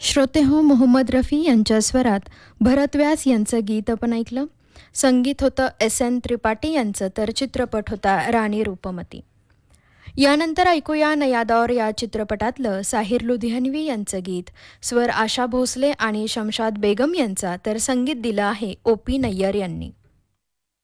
श्रोते हो, मोहम्मद रफी यांच्या स्वरात भरत व्यास यांचं गीत आपण ऐकलं. संगीत होतं एस.एन. त्रिपाठी यांचं, तर चित्रपट होता राणी रूपमती. यानंतर ऐकूया नया दौर या चित्रपटातलं साहिर लुधियानवी यांचं गीत. स्वर आशा भोसले आणि शमशाद बेगम यांचा, तर संगीत दिलं आहे ओ.पी. नय्यर यांनी.